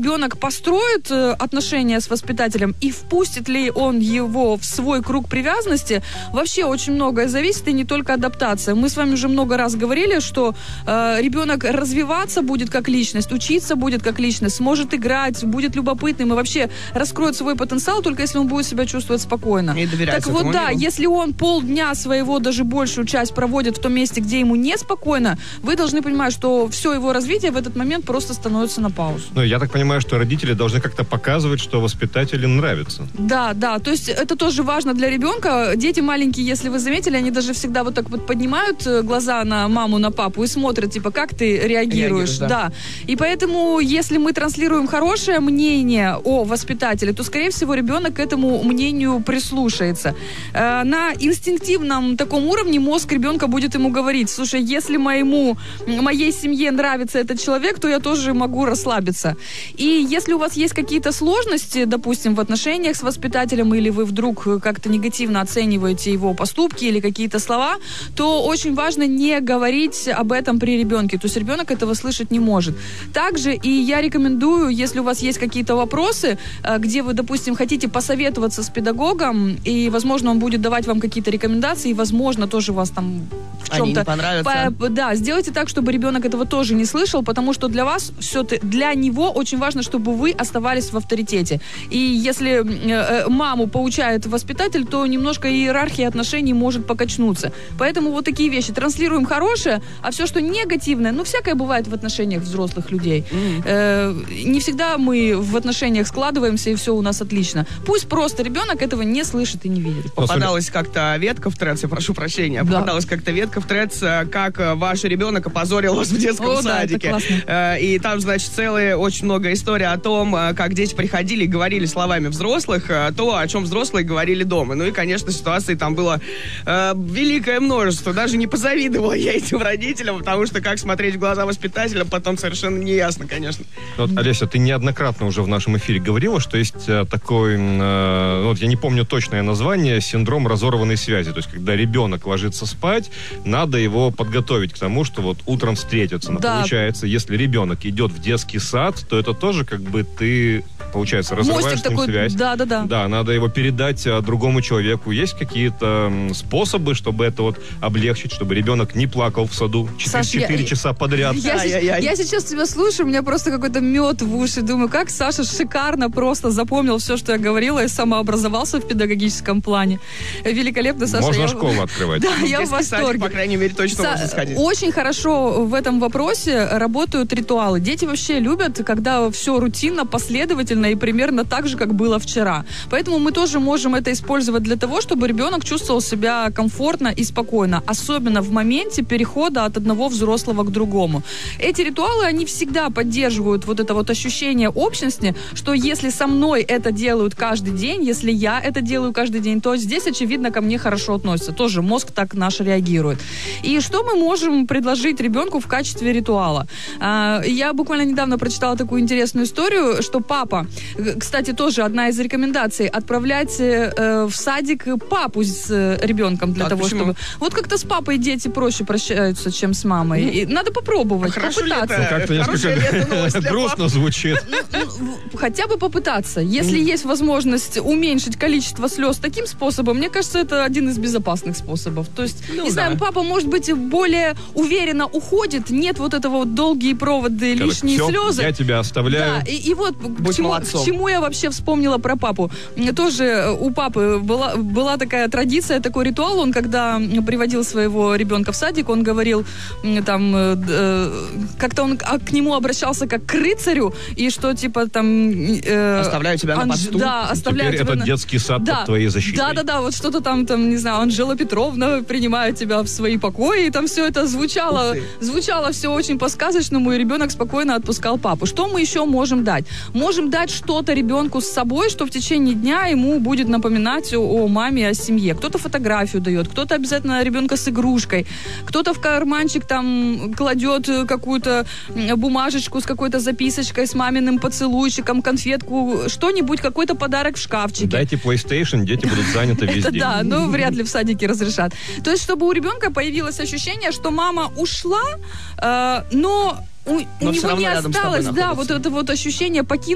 ребенок построит отношения с воспитателем и впустит ли он его в свой круг привязанности, вообще очень многое зависит, и не только адаптация. Мы с вами уже много раз говорили, что ребенок развиваться будет как личность, учиться будет как личность, сможет играть, будет любопытным и вообще раскроет свой потенциал, только если он будет себя чувствовать спокойно. И доверять так вот, да, миру. если он полдня своего, даже большую часть проводит в том месте, где ему неспокойно, вы должны понимать, что все его развитие в этот момент просто становится на паузу. Ну, я так понимаю, что родители должны как-то показывать, что воспитателю нравится. Да, то есть это тоже важно для ребенка. Дети маленькие, если вы заметили, они даже всегда вот так вот поднимают глаза на маму, на папу и смотрят, типа, как ты реагируешь. Да. И поэтому, если мы транслируем хорошее мнение о воспитателе, то, скорее всего, ребенок к этому мнению прислушается. На инстинктивном таком уровне мозг ребенка будет ему говорить: слушай, если моей семье нравится этот человек, то я тоже могу расслабиться. И если у вас есть какие-то сложности, допустим, в отношениях с воспитателем, или вы вдруг как-то негативно оцениваете его поступки или какие-то слова, то очень важно не говорить об этом при ребенке. То есть ребенок этого слышать не может. Также и я рекомендую, если у вас есть какие-то вопросы, где вы, допустим, хотите посоветоваться с педагогом, и, возможно, он будет давать вам какие-то рекомендации, и, возможно, тоже вас там в чем-то... Они не понравятся. Да, сделайте так, чтобы ребенок этого тоже не слышал, потому что для вас для него очень важно, чтобы вы оставались в авторитете. И если маму поучает воспитатель, то немножко иерархия отношений может покачнуться. Поэтому вот такие вещи. Транслируем хорошее, а все, что негативное, всякое бывает в отношениях взрослых людей. Не всегда мы в отношениях складываемся, и все у нас отлично. Пусть просто ребенок этого не слышит и не видит. Попадалась как-то ветка в Threads, я прошу прощения, попадалась как-то ветка в Threads, как ваш ребенок опозорил вас в детском садике. И там, значит, очень много историй о том, как дети приходили и говорили словами взрослых то, о чем взрослые говорили дома. Ну и, конечно, ситуаций там было великое множество. Даже не позавидовала я этим родителям, потому что как смотреть в глаза воспитателям потом совершенно не ясно, конечно. Вот, Олеся, ты неоднократно уже в нашем эфире говорила, что есть такой, я не помню точное название, синдром разорванной связи. То есть, когда ребенок ложится спать, надо его подготовить к тому, что вот утром встретятся. Но получается, если ребенок идет в детский сад, то это тоже как бы ты, получается, разрываешь с ним связь. Да. Да, надо его передать другому человеку. Есть какие-то способы, чтобы это вот облегчить, чтобы ребенок не плакал в саду 4 часа подряд? Я сейчас тебя слушаю, у меня просто какой-то мед в уши. Думаю, как Саша шикарно просто запомнил все, что я говорила, и самообразовался в педагогическом плане. Великолепно, Саша. Можно школу открывать. Да, я в восторге. По крайней мере, точно можно сходить. Очень хорошо в этом вопросе работают ритуалы. Дети вообще любят, когда все рутинно, последовательно и примерно так же, как было вчера. Поэтому мы тоже можем это использовать для того, чтобы ребенок чувствовал себя комфортно и спокойно, особенно в моменте перехода от одного взрослого к другому. Эти ритуалы, они всегда поддерживают вот это вот ощущение общности, что если со мной это делают каждый день, если я это делаю каждый день, то здесь, очевидно, ко мне хорошо относятся. Тоже мозг так наш реагирует. И что мы можем предложить ребенку в качестве ритуала? Я буквально недавно прочитала такую интересную историю, что папа, кстати, тоже одна из рекомендаций, отправлять в садик папу с ребенком для того, почему? чтобы... Вот как-то с папой дети проще прощаются, чем с мамой. И надо попробовать, попытаться. Как-то несколько грустно звучит. Хотя бы попытаться. Если есть возможность уменьшить количество слез таким способом, мне кажется, это один из безопасных способов. То есть, не знаю, папа, может быть, более уверенно уходит, нет вот этого вот долгие проводы, лишние слезы. Я тебя оставляю. Да, и вот к чему я вообще вспомнила про папу. Тоже у папы была такая традиция, такой ритуал. Он, когда приводил своего ребенка в садик, он говорил, там, как-то он к нему обращался как к рыцарю, и что, типа, там... оставляю тебя на посту. Да, оставляю тебя этот детский сад под твоей защитой. Да, вот что-то там, не знаю, Анжела Петровна принимает тебя в свои покои, и там все это звучало все очень по-сказочному, и ребенок спокойно отпускал папу. Что мы еще можем дать? Можем дать что-то ребенку с собой, что в течение дня ему будет напоминать о маме, о семье. Кто-то фотографию дает, кто-то обязательно ребенка с игрушкой, кто-то в карманчик там кладет какую-то бумажечку с какой-то записочкой, с маминым поцелуйчиком, конфетку, что-нибудь, какой-то подарок в шкафчике. Дайте PlayStation, дети будут заняты весь день. Да, но вряд ли в садике разрешат. То есть, чтобы у ребенка появилось ощущение, что мама ушла, но у него не осталось, вот это вот ощущение покинуть